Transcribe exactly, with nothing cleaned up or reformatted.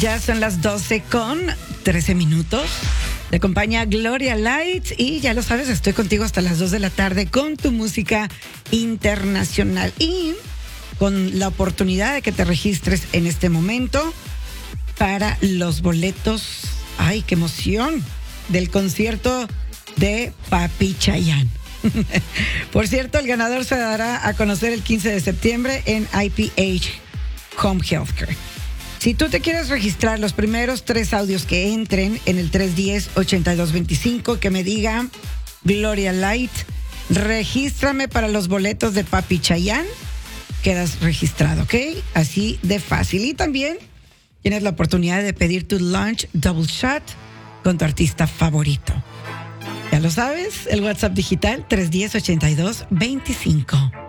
Ya son las doce con trece minutos. Te acompaña Gloria Light y ya lo sabes, estoy contigo hasta las dos de la tarde con tu música internacional y con la oportunidad de que te registres en este momento para los boletos, ay, qué emoción, del concierto de Papi Chayanne. Por cierto, el ganador se dará a conocer el quince de septiembre en I P H Home Healthcare. Si tú te quieres registrar, los primeros tres audios que entren en el tres uno cero, ocho dos dos cinco, que me diga Gloria Light, regístrame para los boletos de Papi Chayanne, quedas registrado, ¿ok? Así de fácil. Y también tienes la oportunidad de pedir tu lunch double shot con tu artista favorito. Ya lo sabes, el WhatsApp digital tres uno cero, ocho dos dos cinco.